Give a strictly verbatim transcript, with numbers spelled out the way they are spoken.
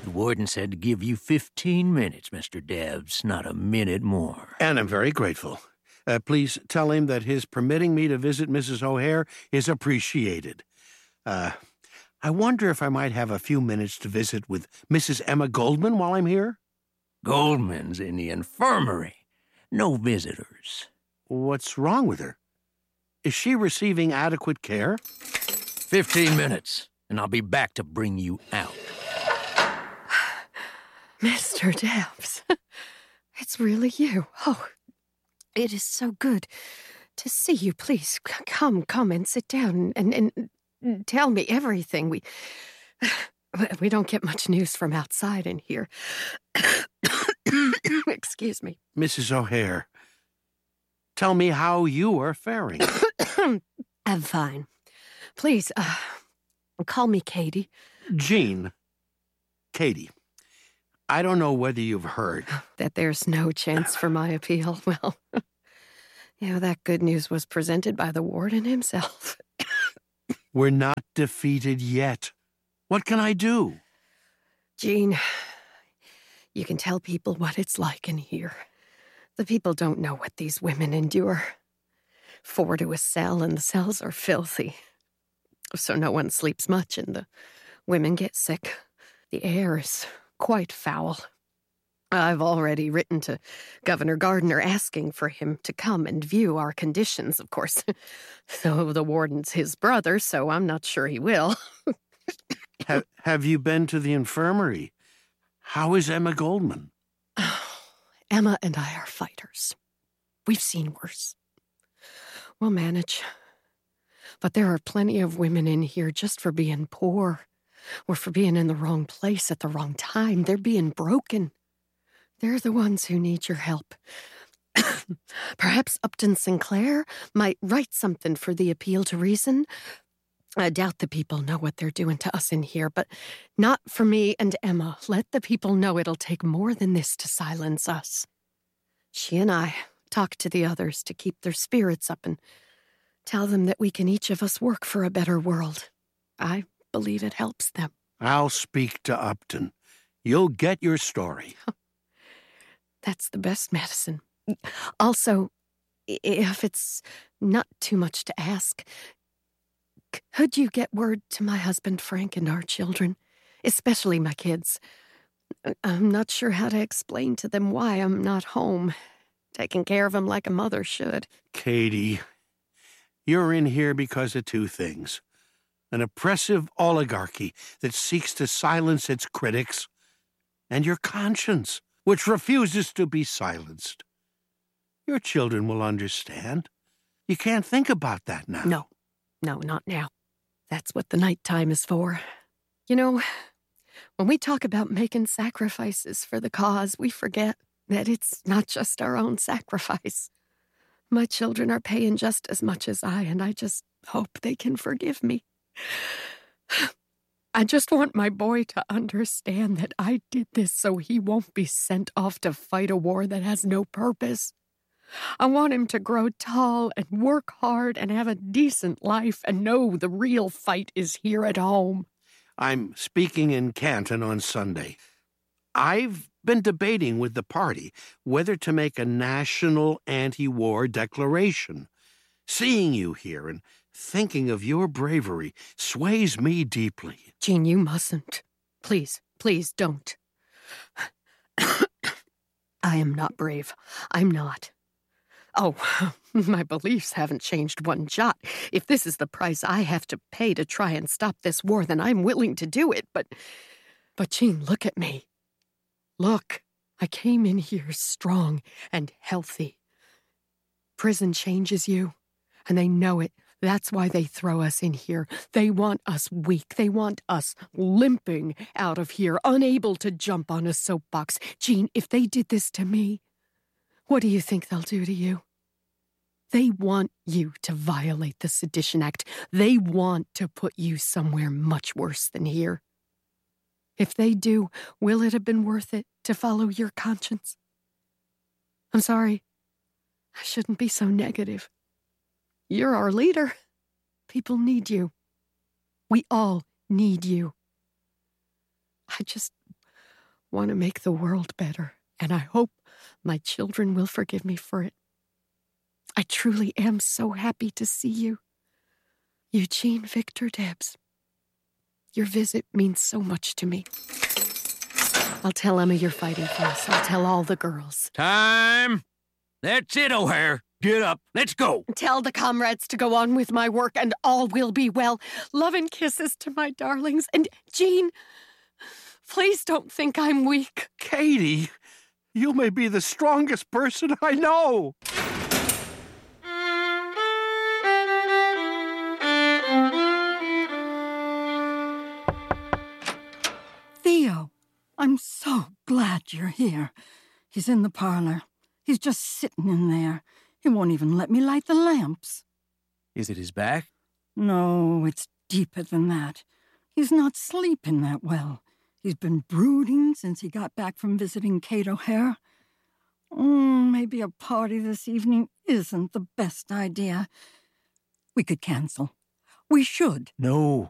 The warden said to give you fifteen minutes, Mister Debs, not a minute more. And I'm very grateful. Uh, please tell him that his permitting me to visit Missus O'Hare is appreciated. Uh, I wonder if I might have a few minutes to visit with Missus Emma Goldman while I'm here? Goldman's in the infirmary. No visitors. What's wrong with her? Is she receiving adequate care? Fifteen minutes, and I'll be back to bring you out. Mister Debs, it's really you. Oh, it is so good to see you. Please, come, come and sit down and, and, and tell me everything. We, we don't get much news from outside in here. Excuse me. Missus O'Hare, tell me how you are faring. I'm fine. Please, uh, call me Katie. Jean. Katie. I don't know whether you've heard. That there's no chance for my appeal. Well, you know, that good news was presented by the warden himself. We're not defeated yet. What can I do? Jean, you can tell people what it's like in here. The people don't know what these women endure. Four to a cell, and the cells are filthy. So no one sleeps much, and the women get sick. The air is quite foul. I've already written to Governor Gardner asking for him to come and view our conditions, of course. So the warden's his brother, so I'm not sure he will. ha- have you been to the infirmary? How is Emma Goldman? Emma and I are fighters. We've seen worse. We'll manage. But there are plenty of women in here just for being poor. Or for being in the wrong place at the wrong time. They're being broken. They're the ones who need your help. Perhaps Upton Sinclair might write something for the appeal to reason. I doubt the people know what they're doing to us in here, but not for me and Emma. Let the people know it'll take more than this to silence us. She and I talk to the others to keep their spirits up and tell them that we can each of us work for a better world. I believe it helps them. I'll speak to Upton. You'll get your story. That's the best medicine. Also, if it's not too much to ask, could you get word to my husband Frank and our children, especially my kids? I'm not sure how to explain to them why I'm not home, taking care of them like a mother should. Katie, you're in here because of two things. An oppressive oligarchy that seeks to silence its critics, and your conscience, which refuses to be silenced. Your children will understand. You can't think about that now. No, no, not now. That's what the nighttime is for. You know, when we talk about making sacrifices for the cause, we forget that it's not just our own sacrifice. My children are paying just as much as I, and I just hope they can forgive me. I just want my boy to understand that I did this so he won't be sent off to fight a war that has no purpose. I want him to grow tall and work hard and have a decent life and know the real fight is here at home. I'm speaking in Canton on Sunday. I've been debating with the party whether to make a national anti-war declaration. Seeing you here and thinking of your bravery sways me deeply. Jean, you mustn't. Please, please don't. I am not brave. I'm not. Oh, my beliefs haven't changed one jot. If this is the price I have to pay to try and stop this war, then I'm willing to do it. But, but Jean, look at me. Look, I came in here strong and healthy. Prison changes you, and they know it. That's why they throw us in here. They want us weak. They want us limping out of here, unable to jump on a soapbox. Jean, if they did this to me, what do you think they'll do to you? They want you to violate the Sedition Act. They want to put you somewhere much worse than here. If they do, will it have been worth it to follow your conscience? I'm sorry. I shouldn't be so negative. You're our leader. People need you. We all need you. I just want to make the world better, and I hope my children will forgive me for it. I truly am so happy to see you. Eugene Victor Debs. Your visit means so much to me. I'll tell Emma you're fighting for us. I'll tell all the girls. Time! That's it, O'Hare. Get up. Let's go. Tell the comrades to go on with my work, and all will be well. Love and kisses to my darlings. And, Jean, please don't think I'm weak. Katie, you may be the strongest person I know. Theo, I'm so glad you're here. He's in the parlor. He's just sitting in there. He won't even let me light the lamps. Is it his back? No, it's deeper than that. He's not sleeping that well. He's been brooding since he got back from visiting Kate O'Hare. Mm, maybe a party this evening isn't the best idea. We could cancel. We should. No.